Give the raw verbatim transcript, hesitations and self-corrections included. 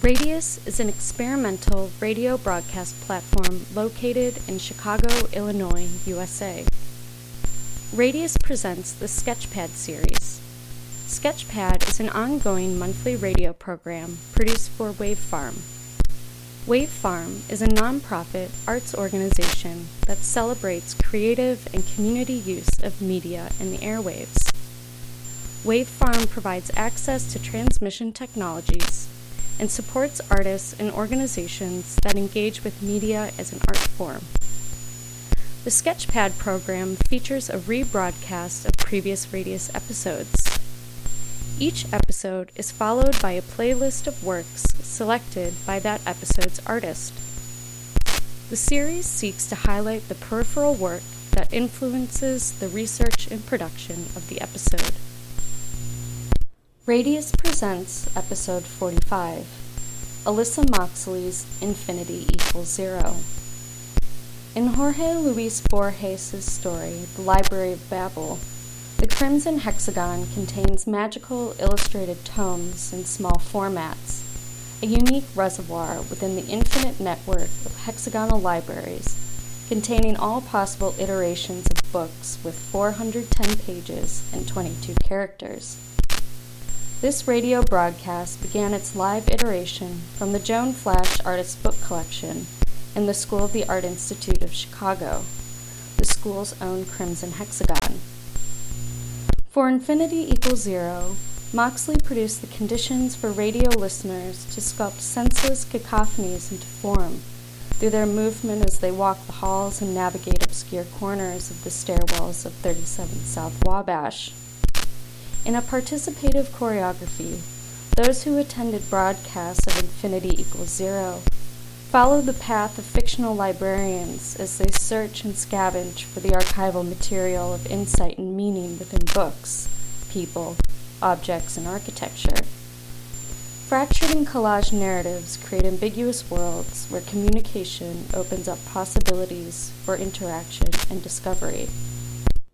Radius is an experimental radio broadcast platform located in Chicago, Illinois, U S A. Radius presents the Sketchpad series. Sketchpad is an ongoing monthly radio program produced for Wave Farm. Wave Farm is a nonprofit arts organization that celebrates creative and community use of media in the airwaves. Wave Farm provides access to transmission technologies and supports artists and organizations that engage with media as an art form. The Sketchpad program features a rebroadcast of previous Radius episodes. Each episode is followed by a playlist of works selected by that episode's artist. The series seeks to highlight the peripheral work that influences the research and production of the episode. Radius presents episode forty-five, Alyssa Moxley's Infinity Equals Zero. In Jorge Luis Borges' story, The Library of Babel, the Crimson Hexagon contains magical illustrated tomes in small formats, a unique reservoir within the infinite network of hexagonal libraries containing all possible iterations of books with four hundred ten pages and twenty-two characters. This radio broadcast began its live iteration from the Joan Flash Artist Book Collection in the School of the Art Institute of Chicago, the school's own Crimson Hexagon. For Infinity Equals Zero, Moxley produced the conditions for radio listeners to sculpt senseless cacophonies into form through their movement as they walk the halls and navigate obscure corners of the stairwells of thirty-seven South Wabash. In a participative choreography, those who attended broadcasts of Infinity Equals Zero follow the path of fictional librarians as they search and scavenge for the archival material of insight and meaning within books, people, objects, and architecture. Fractured and collage narratives create ambiguous worlds where communication opens up possibilities for interaction and discovery.